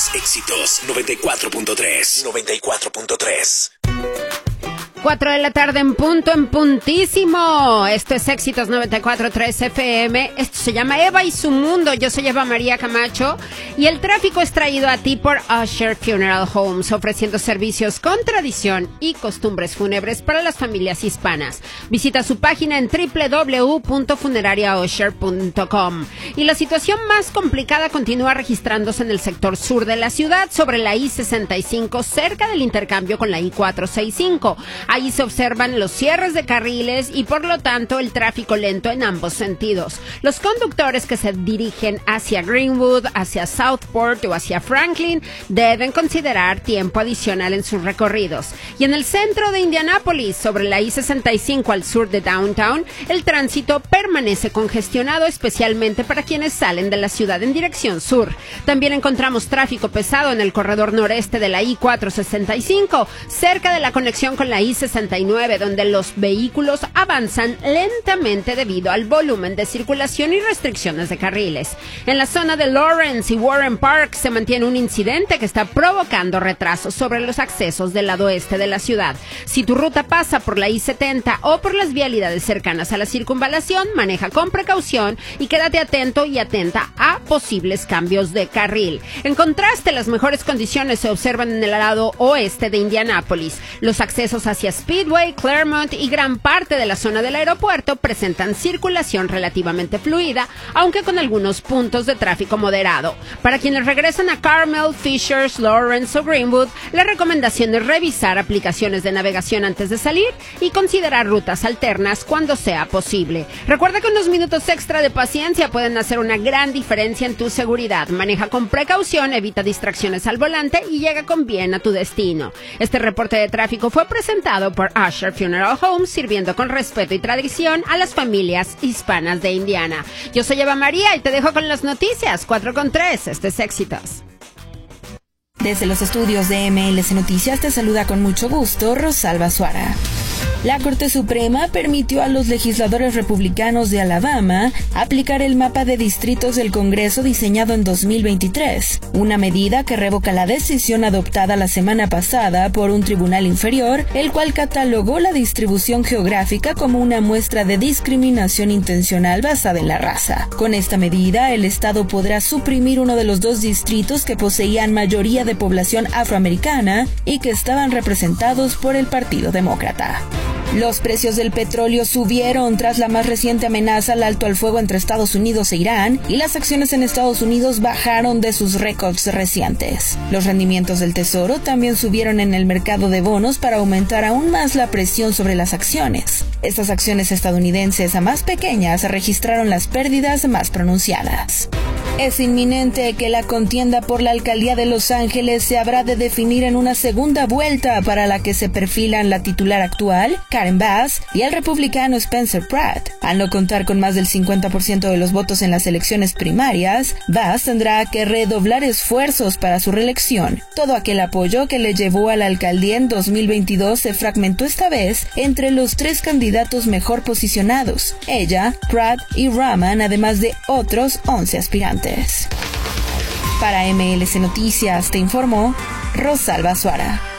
Éxitos 94.3. 94.3. 4 de la tarde en punto, en puntísimo. Esto es Éxitos 94.3 FM. Esto se llama Eva y su mundo. Yo soy Eva María Camacho y el tráfico es traído a ti por Usher Funeral Homes, ofreciendo servicios con tradición y costumbres fúnebres para las familias hispanas. Visita su página en www.funerariausher.com. Y la situación más complicada continúa registrándose en el sector sur de la ciudad, sobre la I-65, cerca del intercambio con la I-465. Ahí se observan los cierres de carriles y por lo tanto el tráfico lento en ambos sentidos. Los conductores que se dirigen hacia Greenwood, hacia Southport o hacia Franklin deben considerar tiempo adicional en sus recorridos. Y en el centro de Indianápolis, sobre la I-65 al sur de Downtown, el tránsito permanece congestionado, especialmente para quienes salen de la ciudad en dirección sur. También encontramos tráfico pesado en el corredor noreste de la I-465, cerca de la conexión con la I-69, donde los vehículos avanzan lentamente debido al volumen de circulación y restricciones de carriles. En la zona de Lawrence y Warren Park se mantiene un incidente que está provocando retrasos sobre los accesos del lado oeste de la ciudad. Si tu ruta pasa por la I-70 o por las vialidades cercanas a la circunvalación, maneja con precaución y quédate atento y atenta a posibles cambios de carril. En contraste, las mejores condiciones se observan en el lado oeste de Indianápolis. Los accesos hacia Speedway, Claremont y gran parte de la zona del aeropuerto presentan circulación relativamente fluida, aunque con algunos puntos de tráfico moderado. Para quienes regresan a Carmel, Fishers, Lawrence o Greenwood, la recomendación es revisar aplicaciones de navegación antes de salir y considerar rutas alternas cuando sea posible. Recuerda que unos minutos extra de paciencia pueden hacer una gran diferencia en tu seguridad. Maneja con precaución, evita distracciones al volante y llega con bien a tu destino. Este reporte de tráfico fue presentado por Usher Funeral Homes, sirviendo con respeto y tradición a las familias hispanas de Indiana. Yo soy Eva María y te dejo con las noticias 4:3. Este es Éxitos. Desde los estudios de MLS Noticias te saluda con mucho gusto Rosalba Suara. La Corte Suprema permitió a los legisladores republicanos de Alabama aplicar el mapa de distritos del Congreso diseñado en 2023, una medida que revoca la decisión adoptada la semana pasada por un tribunal inferior, el cual catalogó la distribución geográfica como una muestra de discriminación intencional basada en la raza. Con esta medida, el Estado podrá suprimir uno de los dos distritos que poseían mayoría de población afroamericana y que estaban representados por el Partido Demócrata. Los precios del petróleo subieron tras la más reciente amenaza al alto al fuego entre Estados Unidos e Irán, y las acciones en Estados Unidos bajaron de sus récords recientes. Los rendimientos del Tesoro también subieron en el mercado de bonos para aumentar aún más la presión sobre las acciones. Estas acciones estadounidenses más pequeñas registraron las pérdidas más pronunciadas. Es inminente que la contienda por la alcaldía de Los Ángeles se habrá de definir en una segunda vuelta, para la que se perfilan la titular actual, Karen Bass, y el republicano Spencer Pratt. Al no contar con más del 50% de los votos en las elecciones primarias, Bass tendrá que redoblar esfuerzos para su reelección. Todo aquel apoyo que le llevó a la alcaldía en 2022 se fragmentó esta vez entre los tres candidatos mejor posicionados: ella, Pratt y Rahman, además de otros 11 aspirantes. Para MLS Noticias te informó Rosalba Suara.